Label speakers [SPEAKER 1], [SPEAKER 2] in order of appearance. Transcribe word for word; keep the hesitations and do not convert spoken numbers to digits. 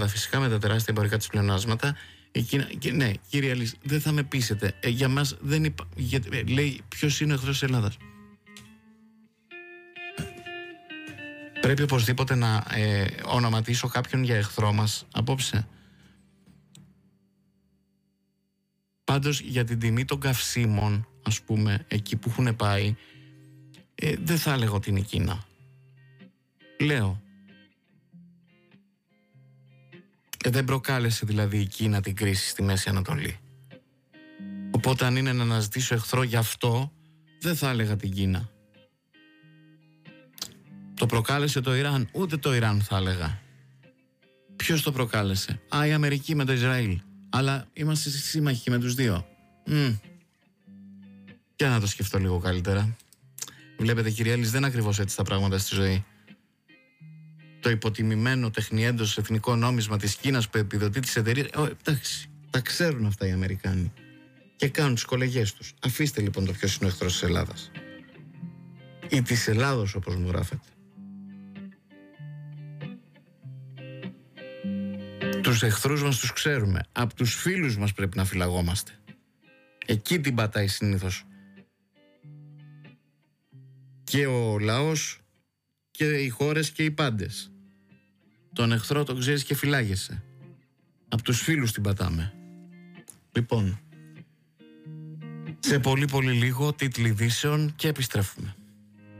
[SPEAKER 1] Ελλάδα φυσικά με τα τεράστια εμπορικά της πλεονάσματα. Εκείνα, και, ναι, κύριε Αλής, δεν θα με πείσετε. Ε, για μας δεν υπά... για, ε, λέει ποιος είναι ο εχθρός της Ελλάδας. Πρέπει οπωσδήποτε να ε, ονοματίσω κάποιον για εχθρό μας απόψε. Πάντως για την τιμή των καυσίμων, ας πούμε, εκεί που έχουν πάει, ε, δεν θα έλεγα ότι είναι η Κίνα. Λέω. Ε, δεν προκάλεσε δηλαδή η Κίνα την κρίση στη Μέση Ανατολή. Οπότε αν είναι να αναζητήσω εχθρό γι' αυτό, δεν θα έλεγα την Κίνα. Το προκάλεσε το Ιράν, ούτε το Ιράν θα έλεγα. Ποιος το προκάλεσε? Α, η Αμερική με το Ισραήλ. Αλλά είμαστε σύμμαχοι με τους δύο. Mm. Για να το σκεφτώ λίγο καλύτερα. Βλέπετε κύριε Έλλης, δεν είναι ακριβώς έτσι τα πράγματα στη ζωή. Το υποτιμημένο τεχνιέντος εθνικό νόμισμα της Κίνας που επιδοτεί τις εταιρείες. Oh, εντάξει, τα ξέρουν αυτά οι Αμερικάνοι. Και κάνουν τις κολεγιές τους. Αφήστε λοιπόν το ποιος είναι ο εχθρός της Ελλάδας. Ή της Ελλάδος όπως μου γράφετε. Τους εχθρούς μας τους ξέρουμε. Από τους φίλους μας πρέπει να φυλαγόμαστε. Εκεί την πατάει συνήθως. Και ο λαός και οι χώρες και οι πάντες. Τον εχθρό τον ξέρεις και φυλάγεσαι. Από τους φίλους την πατάμε. Λοιπόν, σε πολύ πολύ λίγο τίτλοι ειδήσεων και επιστρέφουμε.